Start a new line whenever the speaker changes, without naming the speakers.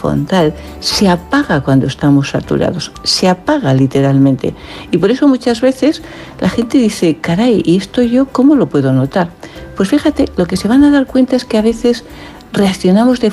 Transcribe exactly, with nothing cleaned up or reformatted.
prefrontal se apaga cuando estamos saturados, se apaga literalmente. Y por eso muchas veces la gente dice, caray, ¿y esto yo cómo lo puedo notar? Pues fíjate, lo que se van a dar cuenta es que a veces reaccionamos de